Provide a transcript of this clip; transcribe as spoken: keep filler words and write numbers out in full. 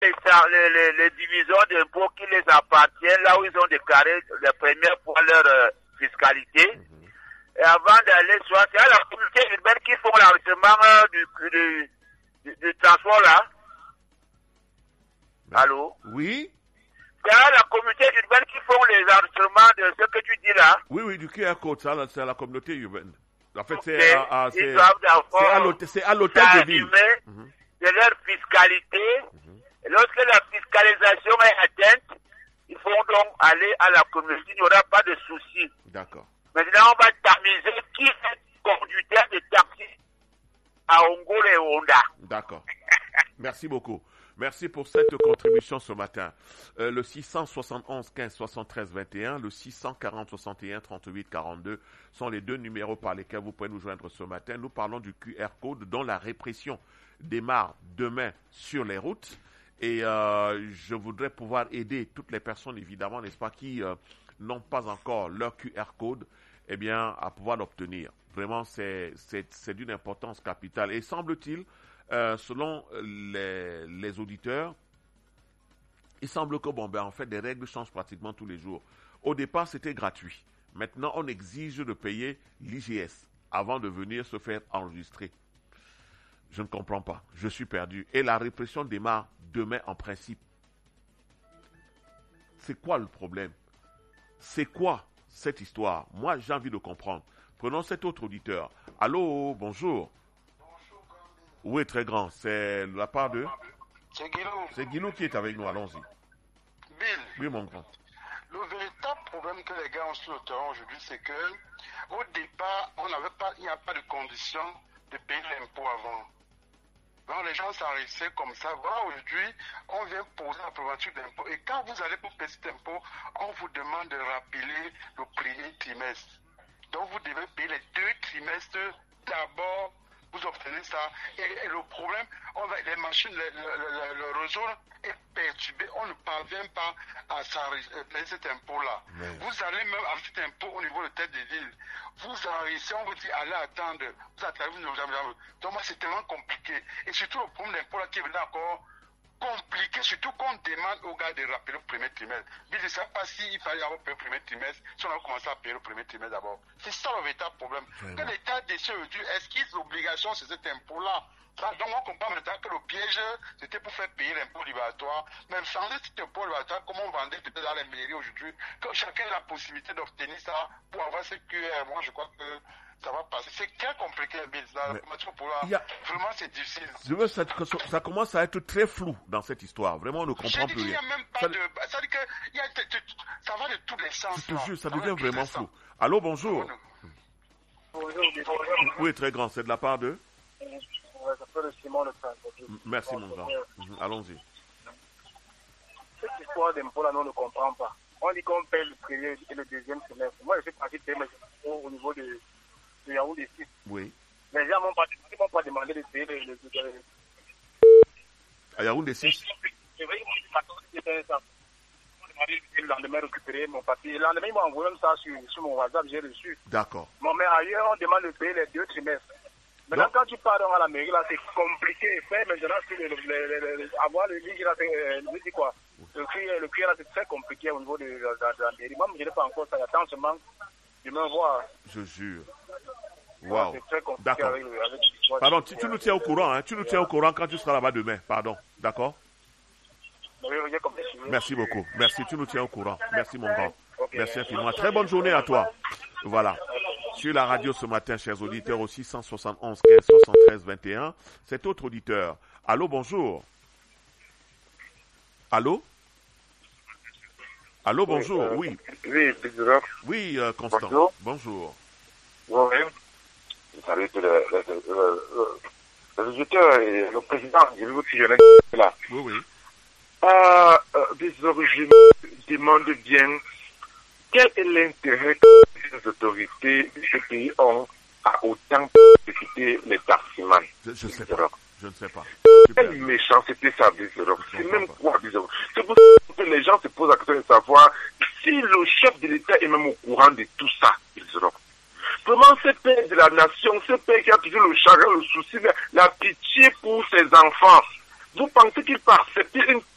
les, les, les, les divisions d'impôts qui les appartiennent, là où ils ont déclaré les premières fois leur euh, fiscalité. Mm-hmm. Et avant d'aller, soit c'est à la communauté urbaine qui font l'enregistrement euh, du, du, du, du transport là. Ben, allô? Oui. C'est à la communauté urbaine qui font les enregistrements de ce que tu dis là. Oui, oui, du Q R code, ça, c'est à la communauté urbaine. En fait, c'est okay. à, à, c'est, c'est à l'hôtel de ville. Mm-hmm. De leur fiscalité. Mm-hmm. Et lorsque la fiscalisation est atteinte, il faut donc aller à la communauté. Il n'y aura pas de souci. D'accord. Maintenant, on va tamiser qui est conducteur de taxi à Ongole et Honda. D'accord. Merci beaucoup. Merci pour cette contribution ce matin. Euh, le six cent soixante et onze quinze soixante-treize vingt et un, le six cent quarante soixante et un trente-huit quarante-deux sont les deux numéros par lesquels vous pouvez nous joindre ce matin. Nous parlons du Q R code dont la répression démarre demain sur les routes. Et euh, je voudrais pouvoir aider toutes les personnes, évidemment, n'est-ce pas, qui euh, n'ont pas encore leur Q R code, eh bien, à pouvoir l'obtenir. Vraiment, c'est, c'est, c'est d'une importance capitale. Et semble-t-il, Euh, selon les, les auditeurs, il semble que, bon, ben, en fait, des règles changent pratiquement tous les jours. Au départ, c'était gratuit. Maintenant, on exige de payer l'I G S avant de venir se faire enregistrer. Je ne comprends pas. Je suis perdu. Et la répression démarre demain en principe. C'est quoi le problème? C'est quoi cette histoire? Moi, j'ai envie de comprendre. Prenons cet autre auditeur. Allô, bonjour. Oui, très grand. C'est la part de... C'est Guilou. C'est Guilou qui est avec nous. Allons-y. Bill. Oui, mon grand. Le véritable problème que les gars ont sur le terrain aujourd'hui, c'est que au départ, on n'avait pas, il n'y a pas de condition de payer l'impôt avant. Donc les gens s'enregistраient comme ça. Voilà, aujourd'hui, on vient poser la problématique d'impôt. Et quand vous allez pour payer cet impôt, on vous demande de rappeler le premier trimestre. Donc vous devez payer les deux trimestres d'abord. Vous obtenez ça. Et, et le problème, on va, les machines, le, le, le, le réseau est perturbé. On ne parvient pas à payer cet impôt-là. Oui. Vous allez même avec cet impôt au niveau de tête de ville. Vous enregistrez, on vous dit, allez attendre. Vous attendez, vous nous avez. Donc, moi, c'est tellement compliqué. Et surtout, le problème d'impôt-là qui est venu encore compliqué, surtout qu'on demande aux gars de rappeler le premier trimestre. Mais je ne sais pas s'il fallait avoir payé le premier trimestre, si on a commencé à payer le premier trimestre d'abord. C'est ça le véritable problème. Vraiment. Que l'État décide aujourd'hui, est-ce qu'il y a l'obligation sur cet impôt-là? Donc on comprend maintenant que le piège, c'était pour faire payer l'impôt libératoire. Même sans cet impôt libératoire, comme on vendait peut-être dans les mairies aujourd'hui, que chacun a la possibilité d'obtenir ça pour avoir ce Q R. Moi, je crois que ça va passer. C'est très compliqué, mais a... Vraiment, c'est difficile. Je veux, ça, ça commence à être très flou dans cette histoire. Vraiment, on ne comprend plus rien. Il y a même pas ça... de... Ça, dit que y a... ça va de tous les sens. Je te jure, ça, ça devient vraiment flou. Allô, bonjour. Bonjour. Oui, très grand. C'est de la part de... Ça peut le Simon le Prince. Merci, mon grand. Mmh. Allons-y. Cette histoire d'impôt, là, on ne comprend pas. On dit qu'on paye le premier et le deuxième semestre. Moi, je suis parti payer mes impôts au niveau de... de Yaoundé six. Oui. Les gens m'ont pas, m'ont pas demandé de payer les... les, les... À Yaoundé six. C'est vrai qu'ils m'ont ça. Ils m'ont demandé de le lendemain récupérer mon papier. Le lendemain, ils m'ont envoyé même ça sur, sur mon WhatsApp, j'ai reçu. D'accord. Bon, mais ailleurs, on demande de payer les deux trimestres. Maintenant, donc, quand tu pars à la mairie, là, c'est compliqué. Faire maintenant, le, le, le, le, avoir le ligue, là, c'est, euh, c'est quoi? Le cri, le cri, là, c'est très compliqué au niveau de, de, de, de la mairie. Moi, je n'ai pas encore ça. J'attends seulement de me voir. Je jure. Wow. C'est très compliqué. D'accord. Avec, avec Pardon, tu, tu nous tiens au courant, hein. Tu nous tiens au courant quand tu seras là-bas demain. Pardon. D'accord? Oui, oui, comme ça. Merci beaucoup. Merci, tu nous tiens au courant. Merci, mon grand. Okay. Merci infiniment. Très bonne journée à toi. Voilà. Sur la radio ce matin, chers auditeurs, au six cent soixante et onze quinze soixante-treize vingt et un. Cet autre auditeur. Allô, bonjour. Allô? Allô, bonjour. Oui. Oui, euh, oui, euh, Constant. Bonjour. Bonjour. Oui. Salut tous les, les, les, les auditeurs et le président. Je vais vous dire là. Oui, oui. Euh, euh, je me demande bien quel est l'intérêt que les autorités de ce pays ont à autant profiter les taximans. Je ne sais pas. Je ne sais pas. Quelle méchanceté ça, des Europe. C'est même quoi, des Europe. C'est pour ça que les gens se posent la question de savoir si le chef de l'État est même au courant de tout ça, des Europe. Vraiment, ce père de la nation, ce père qui a toujours le chagrin, le souci, la pitié pour ses enfants. Vous pensez qu'il part